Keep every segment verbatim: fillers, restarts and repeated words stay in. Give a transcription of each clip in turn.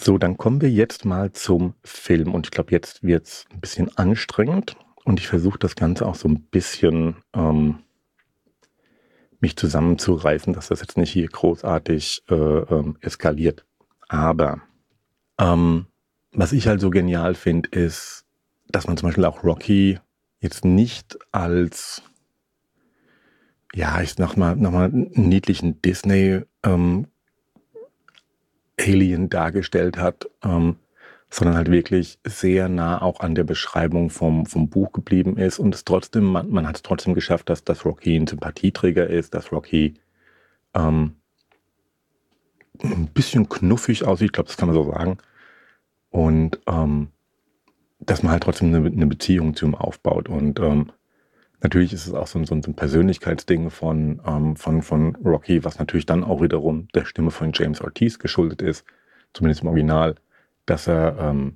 So, dann kommen wir jetzt mal zum Film und ich glaube, jetzt wird's ein bisschen anstrengend und ich versuche das Ganze auch so ein bisschen ähm, mich zusammenzureißen, dass das jetzt nicht hier großartig äh, ähm, eskaliert. Aber ähm, was ich halt so genial finde, ist, dass man zum Beispiel auch Rocky jetzt nicht als, ja, ich sag mal, nochmal einen niedlichen Disney ähm, Alien dargestellt hat, ähm, sondern halt wirklich sehr nah auch an der Beschreibung vom, vom Buch geblieben ist und es trotzdem, man, man hat es trotzdem geschafft, dass, dass Rocky ein Sympathieträger ist, dass Rocky ähm, ein bisschen knuffig aussieht, ich glaube, das kann man so sagen, und ähm, dass man halt trotzdem eine, eine Beziehung zu ihm aufbaut und ähm, natürlich ist es auch so ein, so ein Persönlichkeitsding von, ähm, von, von Rocky, was natürlich dann auch wiederum der Stimme von James Ortiz geschuldet ist, zumindest im Original, dass er, ähm,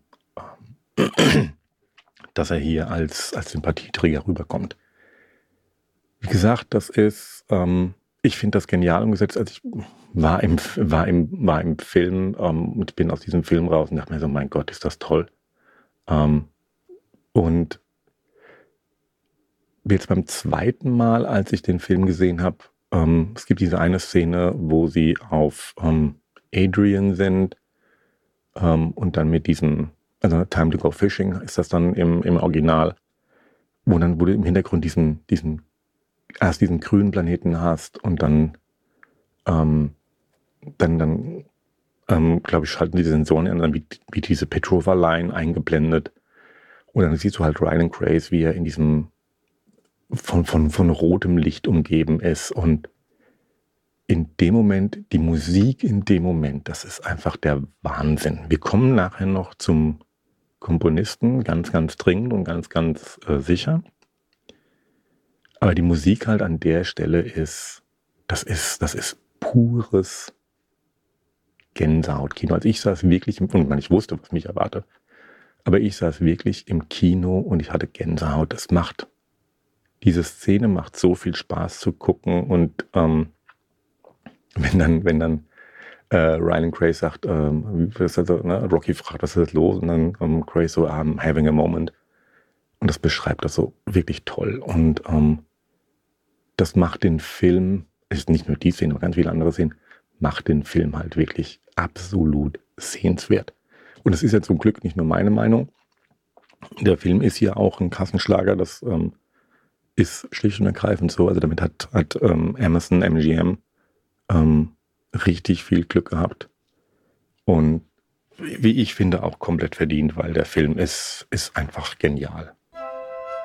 dass er hier als, als Sympathieträger rüberkommt. Wie gesagt, das ist, ähm, ich finde das genial umgesetzt. Also ich war im, war im, war im Film ähm, und bin aus diesem Film raus und dachte mir so, mein Gott, ist das toll. Ähm, und jetzt beim zweiten Mal, als ich den Film gesehen habe, ähm, es gibt diese eine Szene, wo sie auf ähm, Adrian sind ähm, und dann mit diesem, also Time to Go Fishing ist das dann im, im Original, wo dann wo du im Hintergrund diesen, diesen, erst diesen grünen Planeten hast und dann, ähm, dann, dann ähm, glaube ich, schalten die Sensoren an, dann wird, wird diese Petrova-Line eingeblendet und dann siehst du halt Ryan Grace, wie er in diesem von, von, von rotem Licht umgeben ist und in dem Moment, die Musik in dem Moment, das ist einfach der Wahnsinn. Wir kommen nachher noch zum Komponisten, ganz, ganz dringend und ganz, ganz äh, sicher. Aber die Musik halt an der Stelle ist, das ist, das ist pures Gänsehaut-Kino. Also ich saß wirklich, im, und ich wusste, was mich erwartet, aber ich saß wirklich im Kino und ich hatte Gänsehaut. Das macht Diese Szene macht so viel Spaß zu gucken und ähm, wenn dann, wenn dann äh, Ryan Grace sagt, ähm, also, ne, Rocky fragt, was ist los? Und dann ähm, Grace so, I'm having a moment. Und das beschreibt das so wirklich toll. Und ähm, das macht den Film, ist nicht nur die Szene, aber ganz viele andere Szenen, macht den Film halt wirklich absolut sehenswert. Und es ist ja zum Glück nicht nur meine Meinung. Der Film ist ja auch ein Kassenschlager, das ähm, ist schlicht und ergreifend so. Also damit hat, hat ähm, Amazon M G M ähm, richtig viel Glück gehabt. Und wie ich finde, auch komplett verdient, weil der Film ist, ist einfach genial.